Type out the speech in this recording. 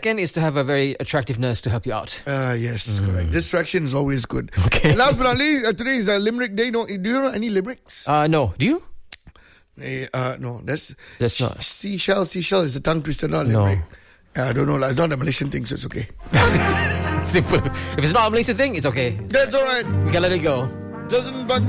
second is to have a very attractive nurse to help you out. Yes, correct. Distraction is always good. Okay. And last but not least, today is Limerick Day. No, do you know any limericks? No. Do you? No, that's not. Seashell is a tongue twister, not limerick. I don't know. It's not a Malaysian thing, so it's okay. Simple. If it's not a Malaysian thing, it's okay. That's all right. We can let it go. Doesn't bug